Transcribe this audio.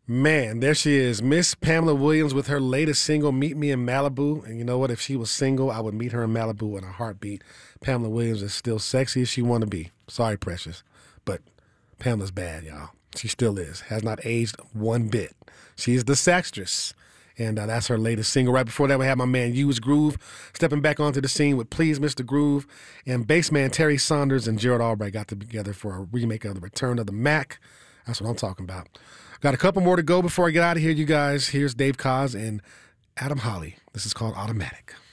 Man, there she is, Miss Pamela Williams with her latest single, Meet Me in Malibu. And you know what? If she was single, I would meet her in Malibu in a heartbeat. Pamela Williams is still sexy as she want to be. Sorry, Precious. But Pamela's bad, y'all. She still is. Has not aged one bit. She's the sextress. And that's her latest single. Right before that, we had my man Used Groove stepping back onto the scene with Please Mr. Groove. And bassman Terry Saunders and Gerald Albright got together for a remake of The Return of the Mac. That's what I'm talking about. Got a couple more to go before I get out of here, you guys. Here's Dave Koz and Adam Holly. This is called Automatic.